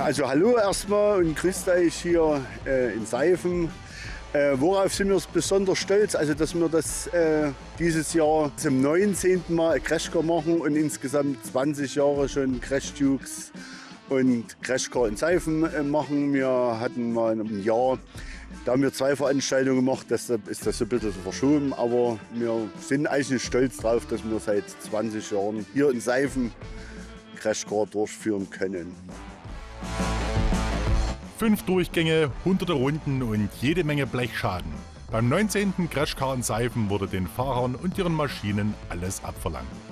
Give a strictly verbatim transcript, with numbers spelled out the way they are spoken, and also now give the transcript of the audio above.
Also hallo erstmal und grüßt euch hier äh, in Seifen. Äh, worauf sind wir besonders stolz? Also dass wir das äh, dieses Jahr zum neunzehnten Mal Crashcar machen und insgesamt zwanzig Jahre schon Crash Dukes und Crashcar in Seifen äh, machen. Wir hatten mal ein Jahr, da haben wir zwei Veranstaltungen gemacht, deshalb ist das so ein bisschen verschoben. Aber wir sind eigentlich stolz darauf, dass wir seit zwanzig Jahren hier in Seifen Crashcar durchführen können. Fünf Durchgänge, hunderte Runden und jede Menge Blechschaden. Beim neunzehnten Crashcar in Seifen wurde den Fahrern und ihren Maschinen alles abverlangt.